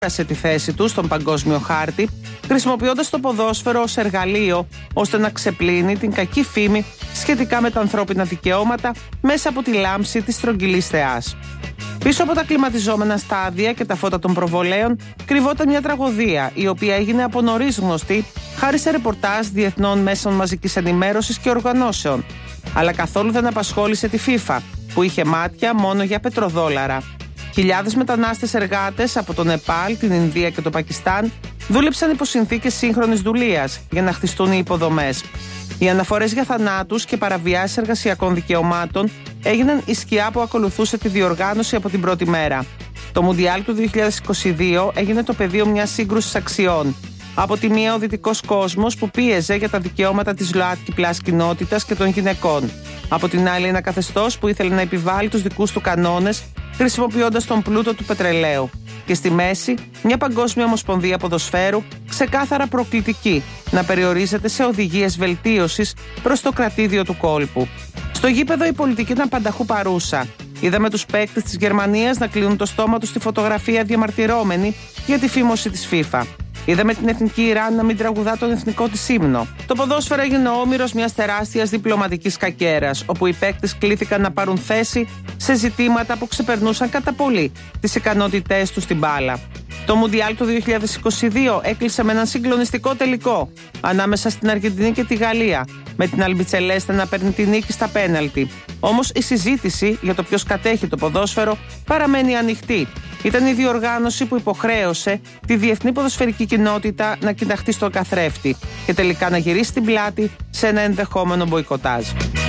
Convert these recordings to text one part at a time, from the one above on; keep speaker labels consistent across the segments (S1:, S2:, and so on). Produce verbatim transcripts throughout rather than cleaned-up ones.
S1: σε τη θέση του στον παγκόσμιο χάρτη, χρησιμοποιώντας το ποδόσφαιρο ως εργαλείο ώστε να ξεπλύνει την κακή φήμη σχετικά με τα ανθρώπινα δικαιώματα μέσα από τη λάμψη της στρογγυλής θεάς. Πίσω από τα κλιματιζόμενα στάδια και τα φώτα των προβολέων κρυβόταν μια τραγωδία, η οποία έγινε από νωρίς γνωστή χάρη σε ρεπορτάζ διεθνών μέσων μαζικής ενημέρωσης και οργανώσεων. Αλλά καθόλου δεν απασχόλησε τη FIFA, που είχε μάτια μόνο για πετροδόλαρα. Χιλιάδες μετανάστες εργάτες από το Νεπάλ, την Ινδία και το Πακιστάν δούλεψαν υπό συνθήκες σύγχρονης δουλείας για να χτιστούν οι υποδομές. Οι αναφορές για θανάτους και παραβιάσεις εργασιακών δικαιωμάτων έγιναν η σκιά που ακολουθούσε τη διοργάνωση από την πρώτη μέρα. Το Μουντιάλ του δύο χιλιάδες είκοσι δύο έγινε το πεδίο μιας σύγκρουσης αξιών. Από τη μία ο δυτικός κόσμος που πίεζε για τα δικαιώματα της ΛΟΑΤΚΙ πλας κοινότητας και των γυναικών. Από την άλλη ένα καθεστώς που ήθελε να επιβάλλει τους δικούς του κανόνες χρησιμοποιώντας τον πλούτο του πετρελαίου. Και στη μέση μια παγκόσμια ομοσπονδία ποδοσφαίρου ξεκάθαρα προκλητική να περιορίζεται σε οδηγίες βελτίωσης προς το κρατήδιο του κόλπου. Στο γήπεδο η πολιτική ήταν πανταχού παρούσα. Είδαμε τους παίκτες της Γερμανίας να κλείνουν το στόμα τους στη φωτογραφία διαμαρτυρόμενοι για τη φήμωση της FIFA. Είδαμε την εθνική Ιράν να μην τραγουδά τον εθνικό της ύμνο. Το ποδόσφαιρο έγινε όμηρος μιας τεράστιας διπλωματικής κακέρας, όπου οι παίκτες κλήθηκαν να πάρουν θέση σε ζητήματα που ξεπερνούσαν κατά πολύ τις ικανότητές τους στην μπάλα. Το Μουντιάλ του δύο χιλιάδες είκοσι δύο έκλεισε με έναν συγκλονιστικό τελικό ανάμεσα στην Αργεντινή και τη Γαλλία, με την Αλμπιτσελέστε να παίρνει τη νίκη στα πέναλτι. Όμως η συζήτηση για το ποιος κατέχει το ποδόσφαιρο παραμένει ανοιχτή. Ήταν η διοργάνωση που υποχρέωσε τη διεθνή ποδοσφαιρική κοινότητα να κοιταχτεί στον καθρέφτη και τελικά να γυρίσει την πλάτη σε ένα ενδεχόμενο μποϊκοτάζ.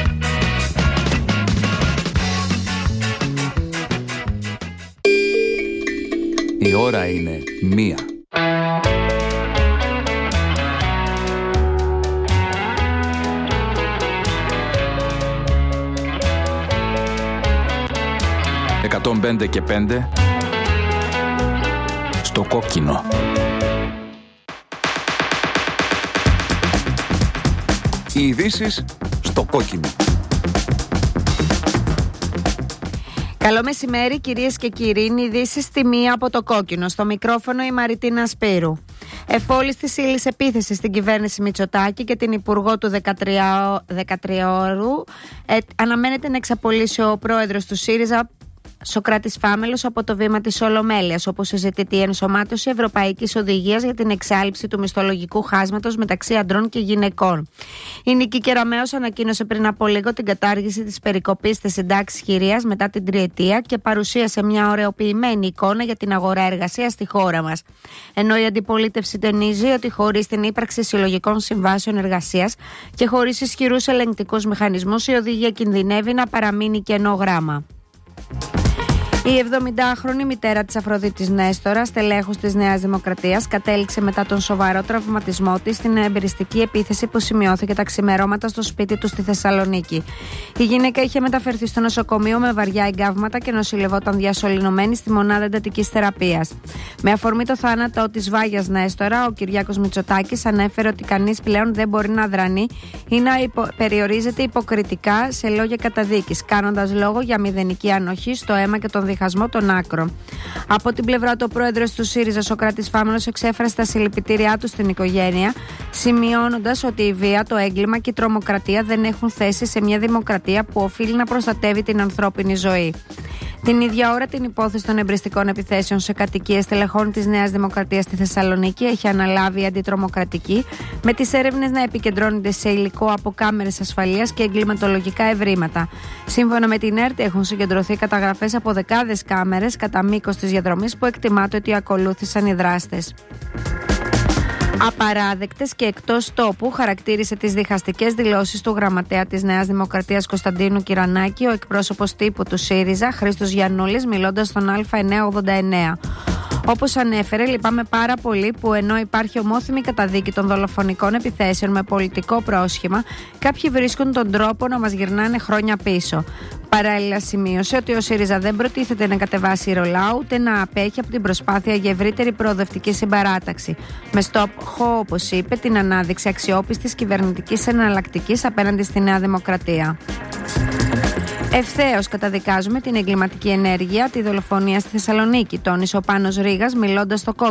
S2: Η ώρα είναι μία. εκατόν πέντε και πέντε στο κόκκινο. Οι ειδήσεις στο κόκκινο.
S3: Καλό μεσημέρι κυρίες και κύριοι, είναι ειδήσεις στη μία από το κόκκινο. Στο μικρόφωνο η Μαριτίνα Σπύρου. Εφόλης της ύλης επίθεση στην κυβέρνηση Μητσοτάκη και την υπουργό του δεκατριώρου ε, αναμένεται να εξαπολύσει ο πρόεδρος του ΣΥΡΙΖΑ Σωκράτης Φάμελος από το βήμα της Ολομέλειας, όπου συζητείται η ενσωμάτωση Ευρωπαϊκής Οδηγίας για την εξάλειψη του μισθολογικού χάσματος μεταξύ αντρών και γυναικών. Η Νίκη Κεραμέως ανακοίνωσε πριν από λίγο την κατάργηση της περικοπής της συντάξης χειρίας μετά την τριετία και παρουσίασε μια ωρεοποιημένη εικόνα για την αγορά εργασίας στη χώρα μας. Ενώ η αντιπολίτευση τονίζει ότι χωρίς την ύπαρξη συλλογικών συμβάσεων εργασίας και χωρίς ισχυρούς ελεγκτικούς μηχανισμούς, η οδηγία κινδυνεύει να παραμείνει κενό γράμμα. Η εβδομηντάχρονη μητέρα της Αφροδίτης Νέστορα, στελέχους της Νέας Δημοκρατίας, κατέληξε μετά τον σοβαρό τραυματισμό της στην εμπειριστική επίθεση που σημειώθηκε τα ξημερώματα στο σπίτι του στη Θεσσαλονίκη. Η γυναίκα είχε μεταφερθεί στο νοσοκομείο με βαριά εγκάβματα και νοσηλευόταν διασωληνωμένη στη μονάδα εντατικής θεραπείας. Με αφορμή το θάνατο της Βάγιας Νέστορα, ο Κυριάκος Μητσοτάκης ανέφερε ότι κανείς πλέον δεν μπορεί να δρανεί ή να υπο... περιορίζεται υποκριτικά σε λόγια καταδίκης, κάνοντας λόγο για μηδενική ανοχή στο αίμα και τον διχασμό των άκρων. Από την πλευρά του, ο πρόεδρος του ΣΥΡΙΖΑ, Σωκράτης Φάμελος, εξέφρασε τα συλληπιτήριά του στην οικογένεια, σημειώνοντας ότι η βία, το έγκλημα και η τρομοκρατία δεν έχουν θέση σε μια δημοκρατία που οφείλει να προστατεύει την ανθρώπινη ζωή. Την ίδια ώρα, την υπόθεση των εμπριστικών επιθέσεων σε κατοικίες στελεχών της Νέας Δημοκρατίας στη Θεσσαλονίκη έχει αναλάβει η αντιτρομοκρατική, με τις έρευνες να επικεντρώνονται σε υλικό από κάμερες ασφαλείας και εγκληματολογικά ευρήματα. Σύμφωνα με την ΕΡΤ, έχουν συγκεντρωθεί καταγραφές από δεκάδες κάμερες κατά μήκος της διαδρομής που εκτιμάται ότι ακολούθησαν οι δράστες. Απαράδεκτες και εκτός τόπου χαρακτήρισε τις διχαστικές δηλώσεις του γραμματέα της Νέας Δημοκρατίας Κωνσταντίνου Κυρανάκη ο εκπρόσωπος τύπου του ΣΥΡΙΖΑ Χρήστος Γιαννούλης, μιλώντας στον Α εννιακόσια ογδόντα εννέα. Όπως ανέφερε, λυπάμαι πάρα πολύ που ενώ υπάρχει ομόθυμη καταδίκη των δολοφονικών επιθέσεων με πολιτικό πρόσχημα, κάποιοι βρίσκουν τον τρόπο να μας γυρνάνε χρόνια πίσω. Παράλληλα, σημείωσε ότι ο ΣΥΡΙΖΑ δεν προτίθεται να κατεβάσει ρολά ούτε να απέχει από την προσπάθεια για ευρύτερη προοδευτική συμπαράταξη. Με στόχο, όπως είπε, την ανάδειξη αξιόπιστης κυβερνητικής εναλλακτικής απέναντι στη Νέα Δημοκρατία. Ευθέως καταδικάζουμε την εγκληματική ενέργεια, τη δολοφονία στη Θεσσαλονίκη, τόνισε ο Πάνος Ρήγας μιλώντας στο